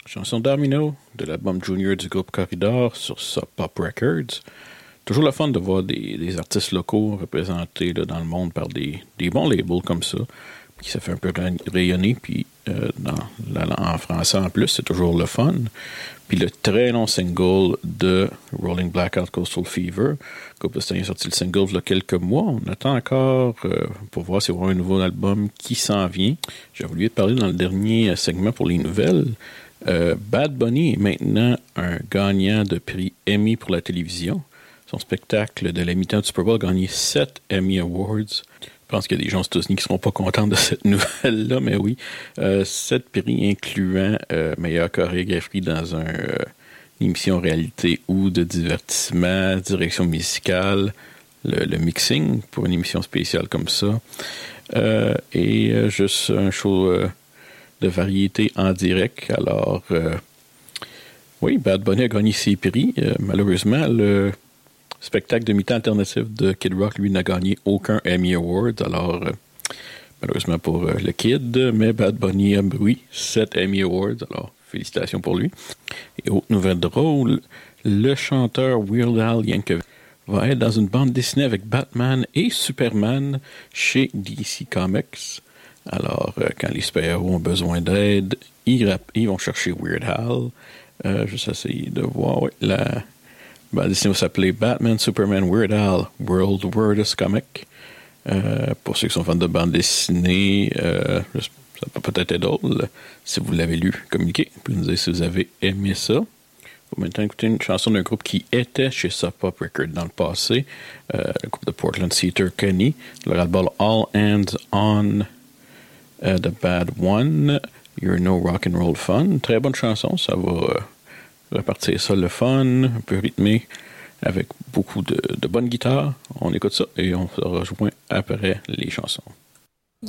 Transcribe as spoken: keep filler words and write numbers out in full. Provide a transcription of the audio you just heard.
Chanson Domino de l'album Junior du groupe Corridor sur Sub Pop Records. Toujours le fun de voir des, des artistes locaux représentés là, dans le monde par des, des bons labels comme ça. Puis ça fait un peu rayonner. Puis euh, dans la, en français en plus, c'est toujours le fun. Puis le très long single de Rolling Blackout Coastal Fever. Groupe Estonien a sorti le single il y a quelques mois. On attend encore euh, pour voir s'il y aura un nouveau album qui s'en vient. J'ai oublié de parler dans le dernier segment pour les nouvelles. Euh, Bad Bunny est maintenant un gagnant de prix Emmy pour la télévision. Son spectacle de la mi-temps du Super Bowl a gagné sept Emmy Awards. Je pense qu'il y a des gens aux États-Unis qui ne seront pas contents de cette nouvelle-là, mais oui. Euh, sept prix incluant euh, meilleure chorégraphie dans un, euh, une émission réalité ou de divertissement, direction musicale, le, le mixing pour une émission spéciale comme ça. Euh, et euh, juste un show... Euh, de variété en direct. Alors, euh, oui, Bad Bunny a gagné ses prix. Euh, malheureusement, le spectacle de mi-temps alternatif de Kid Rock, lui, n'a gagné aucun Emmy Award. Alors, euh, malheureusement pour euh, le Kid, mais Bad Bunny a, oui, sept Emmy Awards. Alors, félicitations pour lui. Et autre nouvelle drôle, le chanteur Weird Al Yankovic va être dans une bande dessinée avec Batman et Superman chez D C Comics. Alors, euh, quand les super-héros ont besoin d'aide, ils, rap- ils vont chercher Weird Al. Euh, je vais essayer de voir. Oui, la bande dessinée va s'appeler Batman, Superman, Weird Al, World Weirdest Comic. Euh, pour ceux qui sont fans de bande dessinée, euh, ça peut peut-être être drôle. Si vous l'avez lu, communiquez. Vous pouvez nous dire si vous avez aimé ça. On va maintenant écouter une chanson d'un groupe qui était chez Sub Pop Records dans le passé. Euh, le groupe de Portland, Theater Kenny. Leur album All Hands On... Uh, The Bad One, You're No Rock and Roll Fun. Très bonne chanson, ça va euh, repartir ça le fun, un peu rythmé, avec beaucoup de, de bonnes guitares. On écoute ça et on se rejoint après les chansons.